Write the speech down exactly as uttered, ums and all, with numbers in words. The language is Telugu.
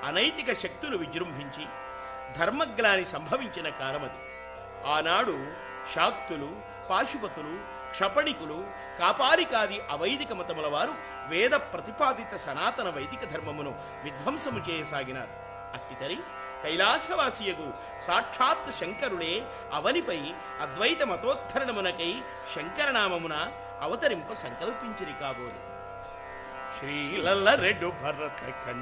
అనైతిక శక్తులు విజృంభించి ధర్మగ్లాని సంభవించిన కాలమది. ఆనాడు శాక్తులు, పాశుపతులు, క్షపణికులు, కాపాలికాది అవైదిక మతముల వారు వేద ప్రతిపాదిత సనాతన వైదిక ధర్మమును విధ్వంసము చేయసాగినారు. అట్టితరి కైలాసవాసియగు సాక్షాత్ శంకరుడే అవనిపై అద్వైత మతోద్ధరణమునకై శంకరనామమున అవతరింప సంకల్పించిరి కాబోలు. శ్రీలల్ల రెడ్డు భరత